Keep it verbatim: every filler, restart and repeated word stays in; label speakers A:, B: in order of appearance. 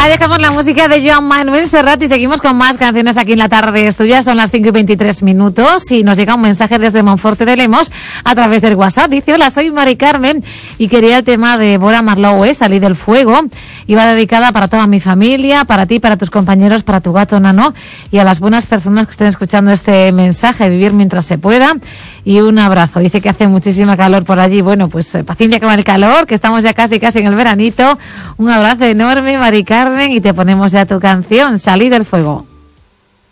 A: Ahí dejamos la música de Joan Manuel Serrat y seguimos con más canciones aquí en La Tarde es Tuya. Son las cinco y veintitrés minutos y nos llega un mensaje desde Monforte de Lemos a través del WhatsApp. Dice: hola, soy Mari Carmen y quería el tema de Bora Marlowe, Salí del Fuego. Iba dedicada para toda mi familia, para ti, para tus compañeros, para tu gato Nano y a las buenas personas que estén escuchando este mensaje. Vivir mientras se pueda y un abrazo. Dice que hace muchísima calor por allí. Bueno, pues eh, paciencia con el calor, que estamos ya casi casi en el veranito. Un abrazo enorme, Mari Carmen, y te ponemos ya tu canción, Salí del Fuego.